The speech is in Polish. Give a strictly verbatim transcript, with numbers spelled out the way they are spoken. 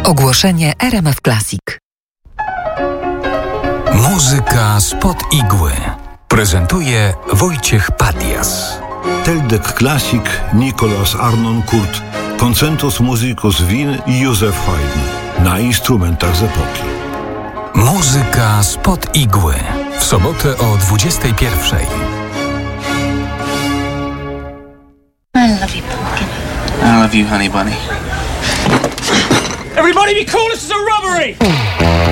Ogłoszenie R M F Classic. Muzyka spod igły. Prezentuje Wojciech Padias. Teldec Classic, Nicolas Arnon Kurt, Concentus Musicus Wien i Józef Haydn na instrumentach z epoki. Muzyka spod igły. W sobotę o dwudziestej pierwszej. I love you, pumpkin. I love you, honey bunny. Everybody be cool, this is a robbery!